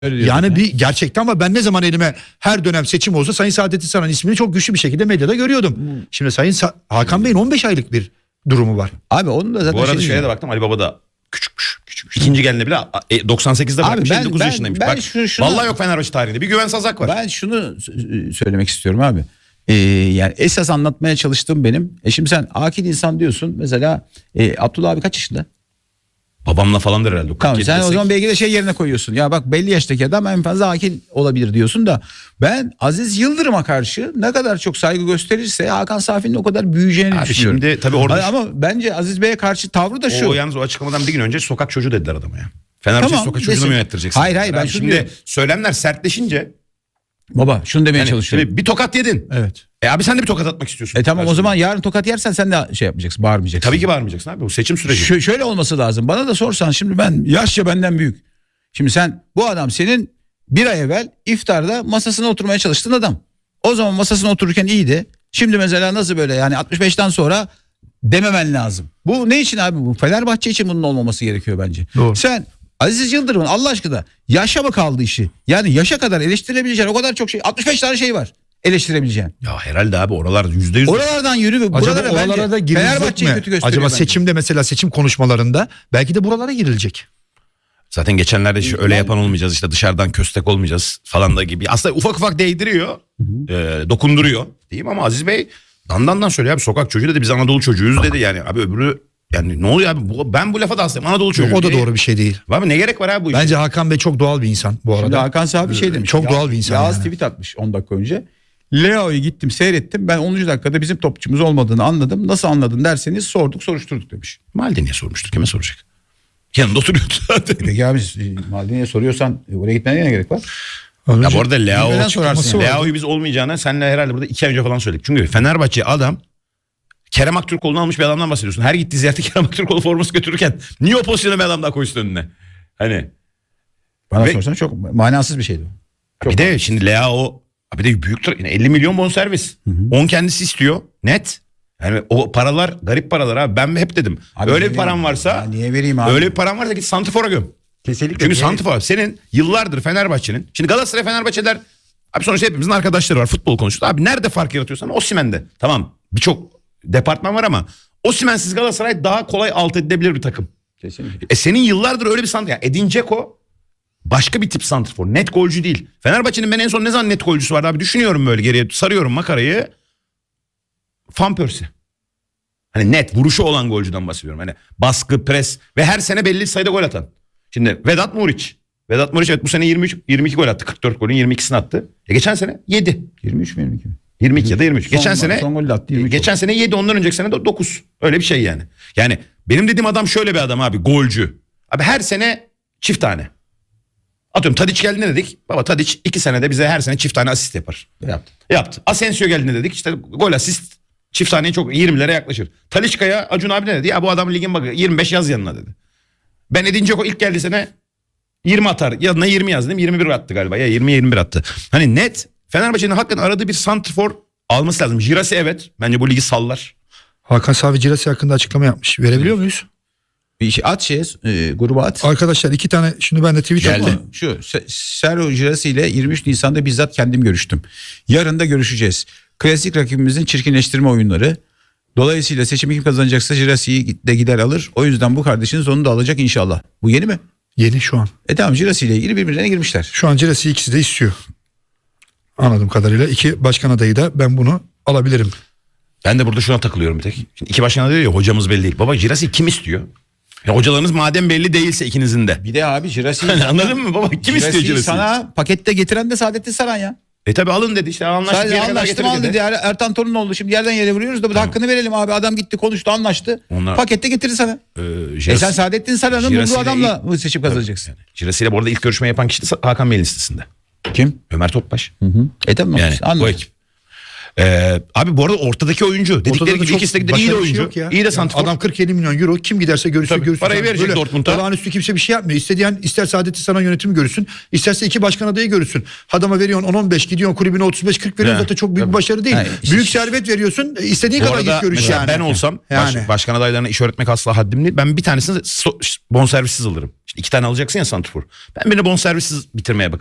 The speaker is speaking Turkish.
Yani bir gerçekten, ama ben ne zaman elime her dönem seçim olsa Sayın Saadettin Saran ismini çok güçlü bir şekilde medyada görüyordum. Şimdi Sayın Hakan Bey'in 15 aylık bir durumu var. Abi onun da zaten bu arada şeye de baktım, Ali Baba da küçükmüş. İkinci geline bile 98'de bırakmış, 59 yaşındaymış. Bak, vallahi yok Fenerbahçe tarihinde bir Güven Sazak var. Ben şunu söylemek istiyorum abi. Yani esas anlatmaya çalıştığım benim. Şimdi sen akil insan diyorsun. Mesela Abdullah abi kaç yaşında? Babamla falandır herhalde. Tamam, sen o zaman belki de şey yerine koyuyorsun. Ya bak, belli yaştaki adam en fazla akil olabilir diyorsun da, ben Aziz Yıldırım'a karşı ne kadar çok saygı gösterirse Hakan Safi'nin o kadar büyüyeceğini abi düşünüyorum. Şimdi tabii orada ama bence Aziz Bey'e karşı tavrı da şu. Yalnız o açıklamadan bir gün önce sokak çocuğu dediler adama ya. Fenerbahçe Tamam, sokak çocuğunu mu yönettireceksin? Hayır ben abi şunu şimdi diyorum. söylemler sertleşince. Baba şunu demeye Yani çalışıyorum. bir tokat yedin. Evet. Abi sen de bir tokat atmak istiyorsun. Tamam, o zaman yarın tokat yersen sen de şey yapmayacaksın, bağırmayacaksın. Tabii ki bağırmayacaksın abi. Bu seçim süreci. Şöyle olması lazım. Bana da sorsan, şimdi ben yaşça benden büyük. Şimdi bu adam senin bir ay evvel iftarda masasına oturmaya çalıştığın adam. O zaman masasına otururken iyiydi. Şimdi mesela nasıl böyle, yani 65'ten sonra dememen lazım. Bu ne için abi bu? Fenerbahçe için bunun olmaması gerekiyor bence. Doğru. Sen Aziz Yıldırım'ın Allah aşkına yaşa mı kaldı işi? Yani yaşa kadar eleştirebileceğin o kadar çok şey. 65 tane şey var eleştirebileceğin. Ya herhalde abi oralar %100. Oralardan yürü ve Acaba buralara oralara da bence girilecek Fenerbahçe'yi mi? kötü gösteriyor Acaba bence. seçimde, mesela seçim konuşmalarında belki de buralara girilecek. Zaten geçenlerde öyle yapan olmayacağız, işte dışarıdan köstek olmayacağız falan da gibi. Aslında ufak ufak değdiriyor, dokunduruyor diyeyim, ama Aziz Bey dandan söylüyor abi, sokak çocuğu dedi, biz Anadolu çocuğuyuz dedi. Yani abi öbürü, yani ne oluyor abi, ben bu lafa da hastayım, Anadolu çocuğu. O da doğru bir şey değil. Abi ne gerek var abi bu işe? Bence Hakan Bey çok doğal bir insan bu arada. Şimdi Hakan Safi şey demiş. Çok doğal bir insan. Yağız yani. tweet atmış 10 dakika önce. Leao'yu gittim seyrettim. Ben 10. dakikada bizim topçumuz olmadığını anladım. Nasıl anladın derseniz sorduk soruşturduk demiş. Maldini'ye sormuştur, kime soracak? Yanında oturuyordu zaten. Peki abi Maldini'ye soruyorsan oraya gitmene ne gerek var? Ya bu arada Bilmeden sorarsın. Leao'yu biz olmayacağını seninle herhalde burada 2 ay önce falan söyledik. Çünkü Fenerbahçe adam Kerem Aktürkoğlu'nu almış bir adamdan bahsediyorsun. Her gittiği ziyarete Kerem Aktürkoğlu forması götürürken niye o pozisyona bir adam daha koysun önüne? Hani. Bana sorsan çok manasız bir şeydi. Bir de şimdi Leao bir de büyük, yine 50 milyon bonservis. 10 kendisi istiyor net. Yani o paralar garip paralar abi. Ben hep dedim. Abi öyle bir param varsa, niye vereyim abi? öyle bir param varsa git santrfora göm. Kesinlikle. Çünkü santrfor senin yıllardır Fenerbahçe'nin. Şimdi Galatasaray, Fenerbahçeler abi sonuçta hepimizin arkadaşları var, futbol konuşuyoruz. Abi nerede fark yaratıyorsan Osimhen'de. Tamam, birçok departman var ama Osimhen'siz Galatasaray daha kolay alt edilebilir bir takım. Kesinlikle. Senin yıllardır öyle bir santrfor. Yani Edin Dzeko başka bir tip santrfor. Net golcü değil. Fenerbahçe'nin ben en son ne zaman net golcüsü vardı abi, düşünüyorum böyle geriye, sarıyorum makarayı. Van Persie. Hani net vuruşu olan golcüden bahsediyorum. Hani baskı, pres ve her sene belli sayıda gol atan. Şimdi Vedat Muriç. Vedat Muriç evet bu sene 22 gol attı. 44 golün 22'sini attı. Geçen sene 7. 23 mü 22 mi? 22 ya da 23. Geçen sene son golü attı, 23 geçen sene 7, ondan önceki sene de 9. Öyle bir şey yani. Yani benim dediğim adam şöyle bir adam abi, golcü. Abi her sene çift tane. Atıyorum Tadiç geldi, ne dedik? Baba Tadiç 2 senede bize her sene çift tane asist yapar. Yaptı. Asensio geldi, ne dedik? İşte gol asist çift taneye çok 20'lere yaklaşır. Talisca'ya Acun abi ne dedi? Ya bu adam ligin bakı 25 yaz yanına dedi. Ben Edin Dzeko ilk geldiği sene 20 atar. Yanına 20 yazdım. 21 attı galiba. Ya 20-21 attı. Hani net Fenerbahçe'nin hakikaten aradığı bir santrfor alması lazım. Girassi evet. Bence bu ligi sallar. Hakan Safi Girassi hakkında açıklama yapmış. Verebiliyor muyuz? Bir şey at gruba at. Arkadaşlar 2 tane, şunu ben de tweet Geldi. yapayım. Şu Sergio Girassi ile 23 Nisan'da bizzat kendim görüştüm. Yarın da görüşeceğiz. Klasik rakibimizin çirkinleştirme oyunları. Dolayısıyla seçimi kim kazanacaksa Girassi'yi de gider alır. O yüzden bu kardeşiniz onu da alacak inşallah. Bu yeni mi? Yeni şu an. Tamam, Girassi ile ilgili birbirlerine girmişler. Şu an Girassi ikisi de istiyor. Anladığım kadarıyla 2 başkan adayı da ben bunu alabilirim. Ben de burada şuna takılıyorum bir tek. Şimdi 2 başkan diyor ya, hocamız belli değil. Baba Girassi kim istiyor? Ya hocalarınız madem belli değilse ikinizin de. Bir de abi Girassi'yi Anladın mı baba? Kim istiyor Girassi'yi? sana pakette getiren de Saadettin Saran ya. Tabi alın dedi işte, anlaştık. Sadece anlaştım al dedi. Ertan Torunoğlu şimdi yerden yere vuruyoruz da bu da hakkını verelim abi. Adam gitti konuştu anlaştı. Pakette getirir sana. Sen Saadettin Saran'ın bulduğu adamla mı seçim kazanacaksın? Girassi ile bu arada ilk görüşme yapan kişi de Hakan Bey'in listesinde. Kim? Ömer Topbaş. Tamam. Yani anladım. bu ekip. Abi bu arada ortadaki oyuncu. Dedikleri Ortada da gibi çok ikisi de iyi de başarılı bir şey oyuncu. yok ya. İyi de Yani santrfor. adam 47 milyon euro, kim giderse görürse Tabii, görürsün. parayı Yani verecek böyle Dortmund'a. olağanüstü kimse bir şey yapmıyor. İstediğin ister Saadettin Saran yönetimi görürsün. İsterse iki başkan adayı görürsün. Adama veriyorsun 10-15, gidiyorsun kulübüne 35-40 veriyorsun, He, zaten çok büyük bir tabii. başarı değil. Yani Büyük servet veriyorsun. İstediğin Bu kadar arada git görüş mesela yani. ben olsam Yani. başkan adaylarına iş öğretmek asla haddim değil. Ben bir tanesini bonservissiz alırım. İşte 2 tane alacaksın ya santrfor. Ben birini bonservissiz bitirmeye